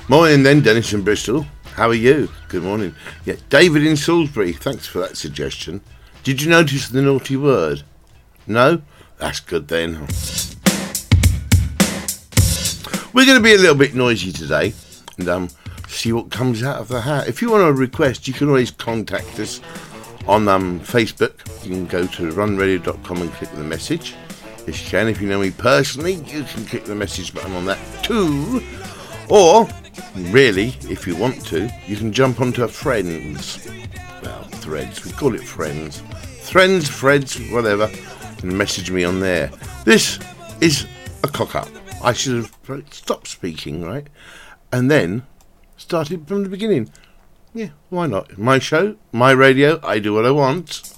Morning then, Dennis in Bristol. How are you? Good morning. Yeah, David in Salisbury. Thanks for that suggestion. Did you notice the naughty word? No? That's good then. We're going to be a little bit noisy today and see what comes out of the hat. If you want a request, you can always contact us on Facebook. You can go to runradio.com and click the message. Yes, you can. If you know me personally, you can click the message button on that too. Or, really, if you want to, you can jump onto a Friends. Well, Threads. We call it Friends. Threads, Freds, whatever. And message me on there. This is a cock-up. I should have stopped speaking, right? And then started from the beginning. Yeah, why not? My show, my radio, I do what I want.